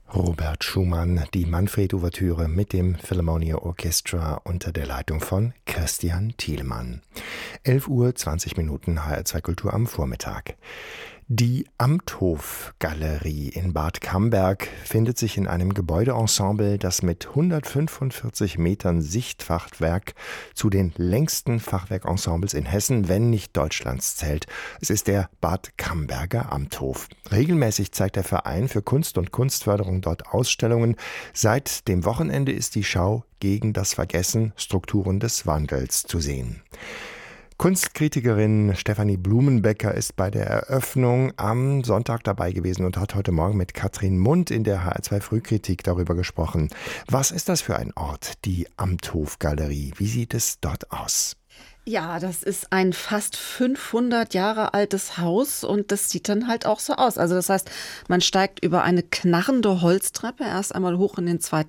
Robert Schumann, die Manfred-Ouvertüre mit dem Philharmonia Orchestra unter der Leitung von Christian Thielmann. 11:20 Uhr, HR2 Kultur am Vormittag. Die Amthof-Galerie in Bad Camberg findet sich in einem Gebäudeensemble, das mit 145 Metern Sichtfachwerk zu den längsten Fachwerkensembles in Hessen, wenn nicht Deutschlands, zählt. Es ist der Bad Camberger Amthof. Regelmäßig zeigt der Verein für Kunst und Kunstförderung dort Ausstellungen. Seit dem Wochenende ist die Schau gegen das Vergessen, Strukturen des Wandels zu sehen. Kunstkritikerin Stefanie Blumenbecker ist bei der Eröffnung am Sonntag dabei gewesen und hat heute Morgen mit Katrin Mund in der HR2 Frühkritik darüber gesprochen. Was ist das für ein Ort, die Amthof-Galerie? Wie sieht es dort aus? Ja, das ist ein fast 500 Jahre altes Haus und das sieht dann halt auch so aus. Also das heißt, man steigt über eine knarrende Holztreppe erst einmal hoch in den zweiten